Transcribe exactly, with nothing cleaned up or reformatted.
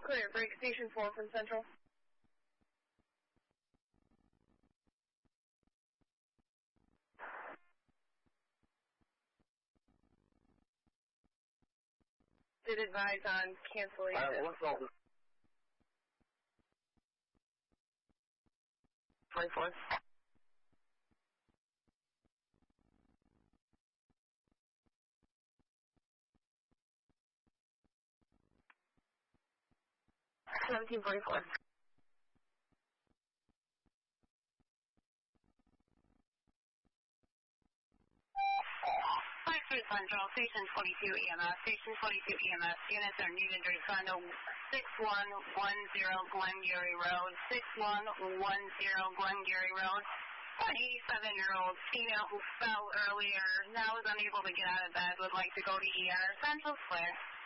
Clear. Break station four from Central. Did advise on cancellation. Alright, what's over? twenty-four. seventeen forty-four. five three Central, Station forty-two E M S, Station forty-two E M S, units are needed to respond to six one one zero Glengarry Road, six one one zero Glengarry Road. An eighty-seven-year-old female who fell earlier, now is unable to get out of bed, would like to go to E R. Central clear.